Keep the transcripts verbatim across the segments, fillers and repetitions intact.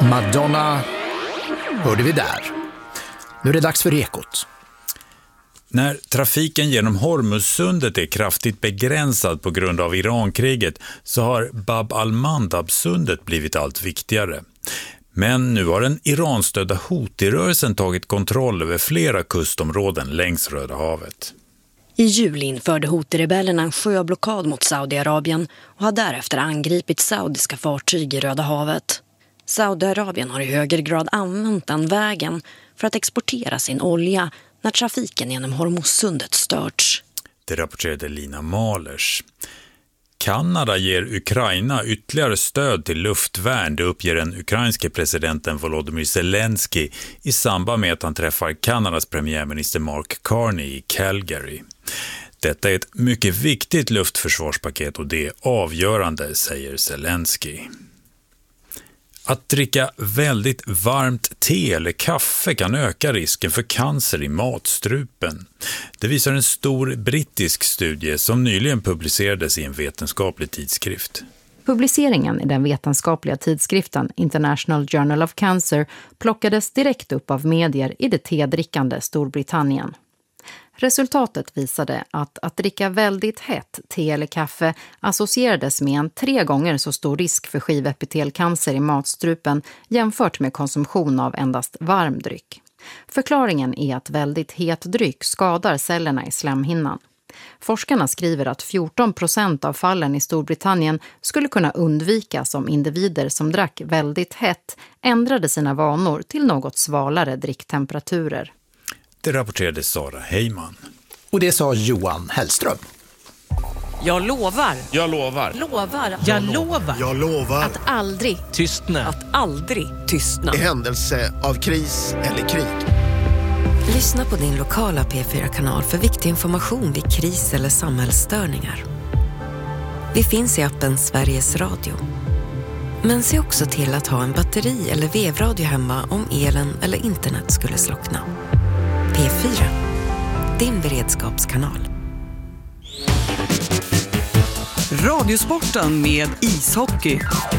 Madonna hörde vi där. Nu är det dags för Ekot. När trafiken genom Hormuzsundet är kraftigt begränsad på grund av Irankriget så har Bab al-Mandab-sundet blivit allt viktigare. Men nu har den Iranstödda Houthi-rörelsen tagit kontroll över flera kustområden längs Röda havet. I juli införde Houthi-rebellerna en sjöblockad mot Saudiarabien och har därefter angripit saudiska fartyg i Röda havet. Saudiarabien har i högre grad använt den vägen för att exportera sin olja när trafiken genom Hormuzsundet störts. Det rapporterade Lina Malers. Kanada ger Ukraina ytterligare stöd till luftvärn, det uppger den ukrainske presidenten Volodymyr Zelensky i samband med att han träffar Kanadas premiärminister Mark Carney i Calgary. Detta är ett mycket viktigt luftförsvarspaket och det är avgörande, säger Zelensky. Att dricka väldigt varmt te eller kaffe kan öka risken för cancer i matstrupen. Det visar en stor brittisk studie som nyligen publicerades i en vetenskaplig tidskrift. Publiceringen i den vetenskapliga tidskriften International Journal of Cancer plockades direkt upp av medier i det tedrickande Storbritannien. Resultatet visade att att dricka väldigt hett te eller kaffe associerades med en tre gånger så stor risk för skivepitelcancer i matstrupen jämfört med konsumtion av endast varm dryck. Förklaringen är att väldigt het dryck skadar cellerna i slemhinnan. Forskarna skriver att fjorton procent av fallen i Storbritannien skulle kunna undvikas om individer som drack väldigt hett ändrade sina vanor till något svalare dricktemperaturer. Det rapporterade Sara Heyman. Och det sa Johan Hellström. Jag lovar. Jag lovar. Lovar. Jag lovar. Jag lovar. Att aldrig Tystna. Att aldrig tystna. I händelse av kris eller krig. Lyssna på din lokala P fyra-kanal för viktig information vid kris eller samhällsstörningar. Vi finns i appen Sveriges Radio. Men se också till att ha en batteri- eller vevradio hemma om elen eller internet skulle slockna. P fyra, din beredskapskanal. Radiosporten med ishockey.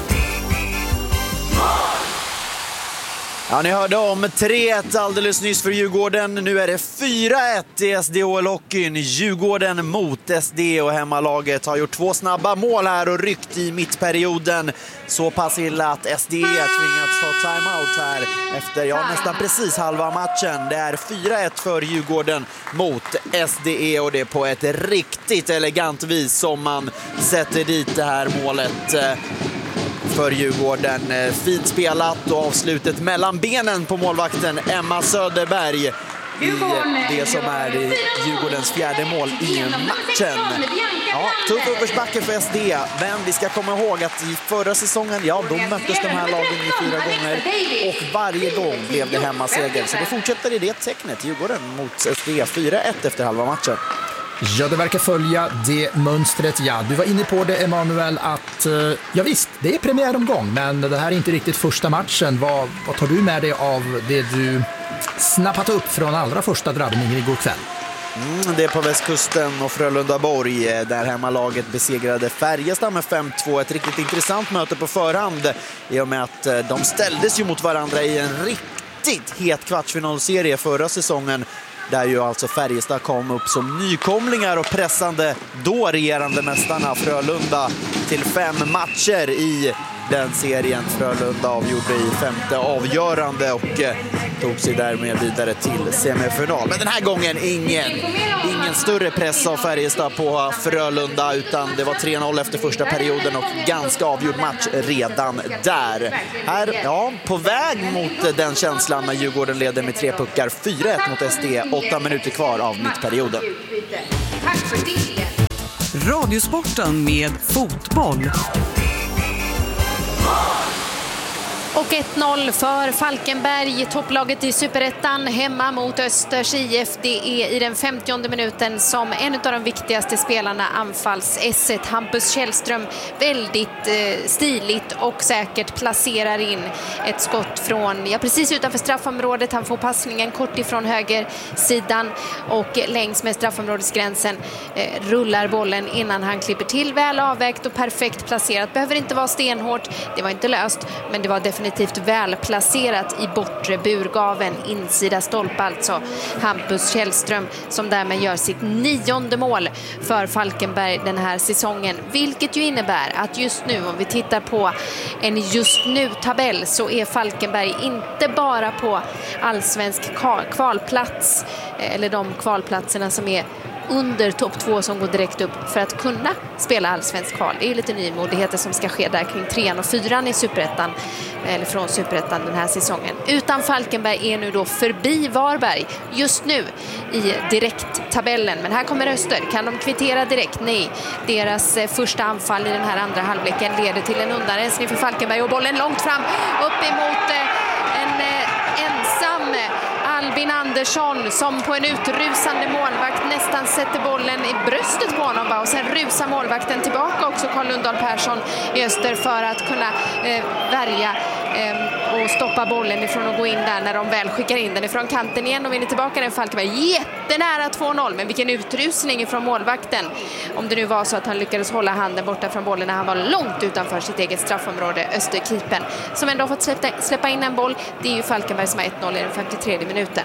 Ja, ni hörde om tre ett alldeles nyss för Djurgården. Nu är det fyra ett i S D H L-hockeyn. Djurgården mot S D och hemmalaget har gjort två snabba mål här och ryckt i mittperioden. Så pass illa att S D tvingats ta timeout här efter ja, nästan precis halva matchen. Det är fyra ett för Djurgården mot S D E och det är på ett riktigt elegant vis som man sätter dit det här målet för Djurgården. Fint spelat och avslutet mellan benen på målvakten Emma Söderberg i det som är Djurgårdens fjärde mål i matchen. Ja, tuff uppförsbacke för S D, men vi ska komma ihåg att i förra säsongen, ja, då möttes de här lagen i fyra gånger och varje gång blev det hemmaseger. Så det fortsätter i det tecknet, Djurgården mot S D fyra ett efter halva matchen. Ja, det verkar följa det mönstret. Ja, du var inne på det, Emanuel, att ja visst, det är premiäromgång, men det här är inte riktigt första matchen. Vad, vad tar du med dig av det du snappat upp från allra första drabbningen igår kväll? Mm, det är på västkusten och Frölunda-Borg där hemmalaget besegrade Färjestad med fem två. Ett riktigt intressant möte på förhand i och med att de ställdes ju mot varandra i en riktigt het kvartsfinalserie förra säsongen. Där ju alltså Färjestad kom upp som nykomlingar och pressande då regerande mästarna Frölunda till fem matcher i den serien. Frölunda avgjorde i femte avgörande och eh, tog sig därmed vidare till semifinal. Men den här gången ingen, ingen större press av Färjestad på Frölunda, utan det var tre noll efter första perioden och ganska avgjord match redan där. Här, ja, på väg mot den känslan när Djurgården leder med tre puckar, fyra ett mot S D, åtta minuter kvar av mittperioden. Radiosporten med fotboll. Och ett noll för Falkenberg, topplaget i Superettan, hemma mot Östers I F. Det är i den femtionde minuten som en av de viktigaste spelarna anfalls S ett, Hampus Källström, väldigt eh, stiligt och säkert placerar in ett skott från, ja, precis utanför straffområdet. Han får passningen kort ifrån höger sidan och längs med straffområdesgränsen eh, rullar bollen innan han klipper till. Väl avvägt och perfekt placerat. Behöver inte vara stenhårt, det var inte löst, men det var definitivt definitivt välplacerat i bortre burgaven, insida stolpe alltså. Hampus Källström som därmed gör sitt nionde mål för Falkenberg den här säsongen. Vilket ju innebär att just nu, om vi tittar på en just nu-tabell, så är Falkenberg inte bara på allsvensk kvalplats, eller de kvalplatserna som är under topp två som går direkt upp för att kunna spela allsvensk kval. Det är lite nymodigheter som ska ske där kring trean och fyran i Superettan, eller från Superettan den här säsongen. Utan Falkenberg är nu då förbi Varberg just nu i direkttabellen. Men här kommer Öster. Kan de kvittera direkt? Nej. Deras första anfall i den här andra halvleken leder till en undanrensning för Falkenberg och bollen långt fram upp emot en ensam Albin Andersson som på en utrusande målvakt nästan sätter bollen i bröstet på honom, och sen rusar målvakten tillbaka också, Carl Lundahl Persson i Öster, för att kunna eh, värja eh, och stoppa bollen ifrån att gå in där när de väl skickar in den ifrån kanten igen och vinner tillbaka den. Falkenberg jättenära två noll, men vilken utrusning ifrån målvakten, om det nu var så att han lyckades hålla handen borta från bollen när han var långt utanför sitt eget straffområde. Österkeepern som ändå fått släppa, släppa in en boll. Det är ju Falkenberg som har ett noll i den femtiotredje minuten.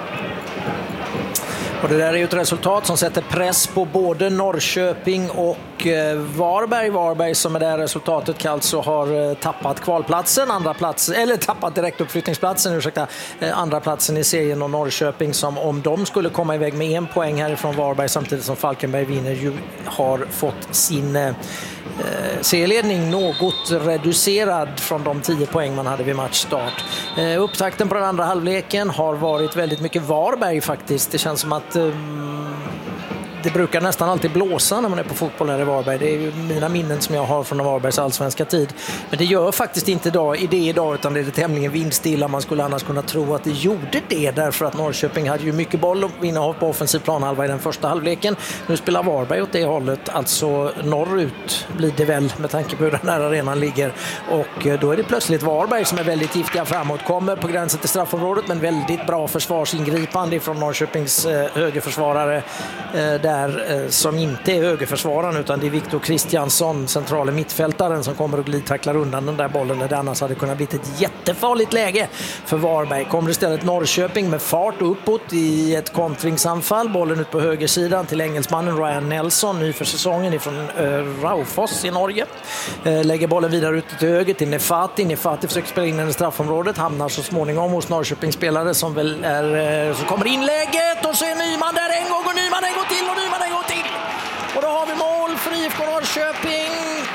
Och det där är ju ett resultat som sätter press på både Norrköping och eh, Varberg. Varberg som med det här resultatet alltså har eh, tappat kvalplatsen, andra plats, eller tappat direktuppflyttningsplatsen, ursäkta, eh, andra platsen i serien, och Norrköping som, om de skulle komma iväg med en poäng härifrån Varberg samtidigt som Falkenberg vinner, ju har fått sin eh, serieledning något reducerad från de tio poäng man hade vid matchstart. Eh, upptakten på den andra halvleken har varit väldigt mycket Varberg faktiskt. Det känns som att eh, det brukar nästan alltid blåsa när man är på fotboll här i Varberg. Det är ju mina minnen som jag har från Varbergs allsvenska tid. Men det gör faktiskt inte idag, i det idag, utan det är tämligen vindstilla. Man skulle annars kunna tro att det gjorde det, därför att Norrköping hade ju mycket boll och innehav på offensiv planhalva i den första halvleken. Nu spelar Varberg åt det hållet, alltså norrut blir det väl med tanke på hur den här arenan ligger. Och då är det plötsligt Varberg som är väldigt giftiga framåt. Kommer på gränsen till straffområdet, men väldigt bra försvarsingripande från Norrköpings eh, högerförsvarare eh, där, som inte är högerförsvararen, utan det är Viktor Kristiansson, centrala mittfältaren, som kommer och glidtacklar undan den där bollen där det annars hade kunnat bli ett jättefarligt läge för Varberg. Kommer istället Norrköping med fart uppåt i ett kontringsanfall, bollen ut på högersidan till engelsmannen Ryan Nelson, ny för säsongen ifrån uh, Raufoss i Norge. Uh, lägger bollen vidare ut till höger till Nefati. Nefati försöker spela in den i straffområdet, hamnar så småningom hos Norrköpings spelare som väl är, uh, så kommer inlägget, och så är Nyman där en gång och Nyman en gång till och Nyman en gång till. Och då har vi mål för I F K Norrköping.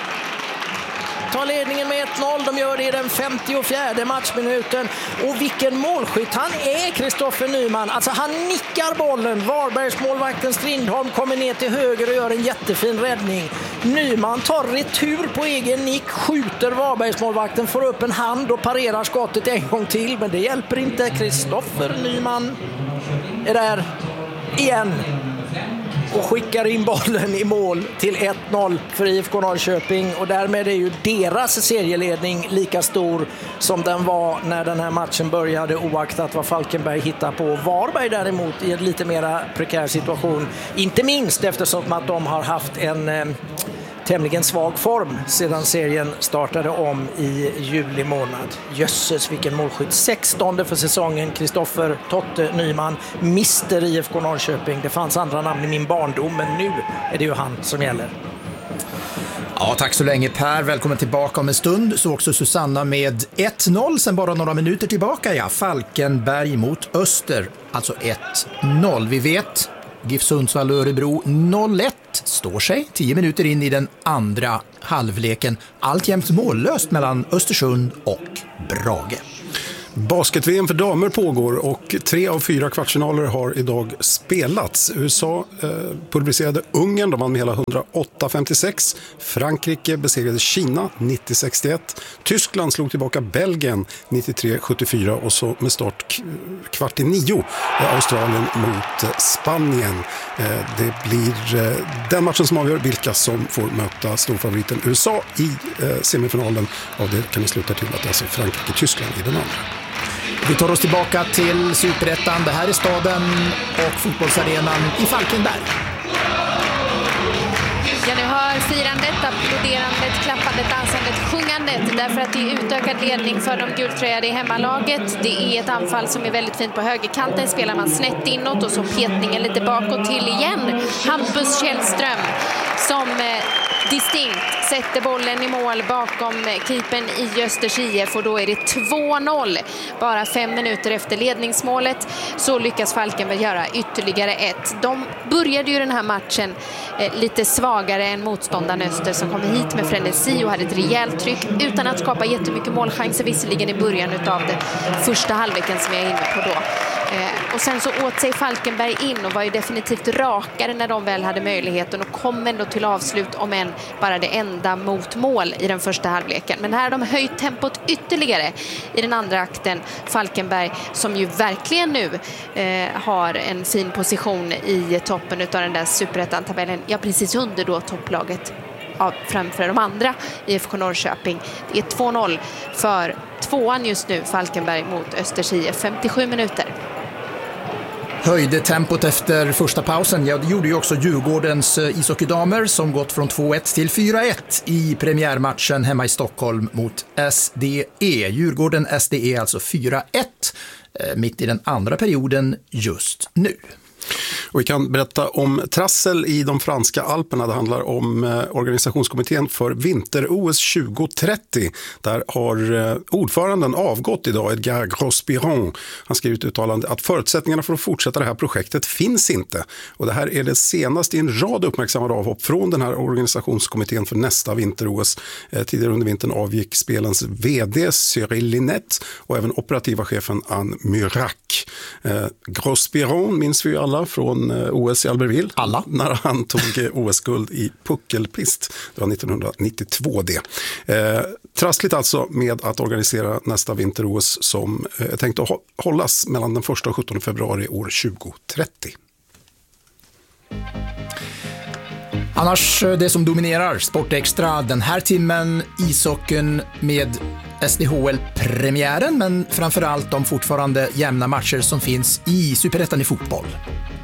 Tar ledningen med ett noll. De gör det i den femtiofjärde matchminuten. Och vilken målskytt han är, Kristoffer Nyman. Alltså han nickar bollen. Varbergs målvakten Strindholm kommer ner till höger och gör en jättefin räddning. Nyman tar retur på egen nick, skjuter Varbergs målvakten, får upp en hand och parerar skottet en gång till. Men det hjälper inte. Kristoffer Nyman är där igen och skickar in bollen i mål till ett noll för I F K Norrköping, och därmed är ju deras serieledning lika stor som den var när den här matchen började, oaktat vad Falkenberg hittar på. Varberg däremot i en lite mer prekär situation, inte minst eftersom att de har haft en eh, tämligen svag form sedan serien startade om i juli månad. Jösses, vilken målskytt. sextonde för säsongen, Kristoffer Totte Nyman, mister I F K Norrköping. Det fanns andra namn i min barndom, men nu är det ju han som gäller. Ja, tack så länge Per. Välkommen tillbaka om en stund. Så också Susanna med ett noll sen bara några minuter tillbaka. Ja, Falkenberg mot Öster. Alltså ett noll. Vi vet GIF Sundsvall och Örebro noll ett står sig tio minuter in i den andra halvleken. Alltjämt mållöst mellan Östersund och Brage. Basket-V M för damer pågår och tre av fyra kvartsfinaler har idag spelats. U S A eh, publicerade Ungern, de vann med hela hundraåtta femtiosex. Frankrike besegrade Kina nittio sextioett. Tyskland slog tillbaka Belgien nittiotre sjuttiofyra, och så med start kvart i nio eh, Australien mot eh, Spanien. Eh, det blir eh, den matchen som avgör vilka som får möta storfavoriten U S A i eh, semifinalen. Och det kan vi sluta till att det är alltså Frankrike-Tyskland i den andra. Vi tar oss tillbaka till Superettan. Det här är staden och fotbollsarenan i Falkenberg. Ja, ni hör firandet, applåderandet, klappandet, dansandet, sjungandet. Därför att det är utökad ledning för de gultröjade i hemmalaget. Det är ett anfall som är väldigt fint på högerkanten. Spelar man snett inåt och så petningen lite bakåt till igen. Hampus Källström som eh, distinkt sätter bollen i mål bakom keepern i Östers I F och då är det två noll. Bara fem minuter efter ledningsmålet så lyckas Falkenberg göra ytterligare ett. De började ju den här matchen eh, lite svagare än motståndaren Öster som kom hit med frenesi och hade ett rejält tryck utan att skapa jättemycket målchanser visserligen i början av det första halvleken som jag är inne på då. Eh, och sen så åt sig Falkenberg in och var ju definitivt rakare när de väl hade möjligheten och kom ändå till avslut om än bara det enda mot mål i den första halvleken. Men här har de höjt tempot ytterligare i den andra akten. Falkenberg som ju verkligen nu eh, har en fin position i toppen av den där superettan-tabellen. Ja, precis under då topplaget av, framför de andra I F K Norrköping. Det är två noll för tvåan just nu, Falkenberg mot Östers I F, femtiosju minuter. Höjde tempot efter första pausen. Ja, det gjorde ju också Djurgårdens ishockeydamer som gått från två ett till fyra ett i premiärmatchen hemma i Stockholm mot S D E. Djurgården S D E alltså fyra ett eh, mitt i den andra perioden just nu. Och vi kan berätta om trassel i de franska Alperna. Det handlar om eh, organisationskommittén för vinter-O S tjugo trettio. Där har eh, ordföranden avgått idag, Edgar Grospiron. Han skrev ut uttalande att förutsättningarna för att fortsätta det här projektet finns inte. Och det här är det senaste i en rad uppmärksammade avhopp från den här organisationskommittén för nästa vinter-O S. Eh, tidigare under vintern avgick spelens vd Cyril Linette och även operativa chefen Anne Murac. Eh, Grospiron minns vi ju alla från O S i Albertville. Alla. När han tog O S-guld i puckelpist. Det var nittonhundranittiotvå det. Eh, trassligt alltså med att organisera nästa vinter-O S som eh, är tänkt att hållas mellan den första och sjuttonde februari år tjugo trettio. Annars det som dominerar Sportextra den här timmen, ishockeyn med S D H L-premiären men framförallt de fortfarande jämna matcher som finns i Superettan i fotboll.